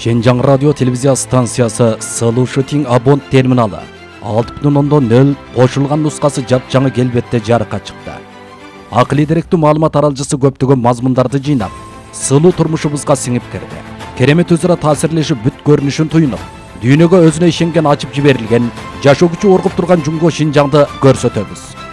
Шенжаң радио телевизия станциясы Слушатин абон терминалы 6.0 қошылған нұсқасы жап-жаңы келбетте жарыққа шықты. Ақылы деректүү маалымат аралжысы көптөгөн мазмундарды жыйнап, сылуу турмушубузга сиңип кирди. Керемет өзара таасирлешип бүт көрүнүшүн туюнуп, дүйнөгө өзүнө ишенген ачып жиберилген, жашоо күчү оргуп турган Жумго Шинжаңды көрсөтөбүз.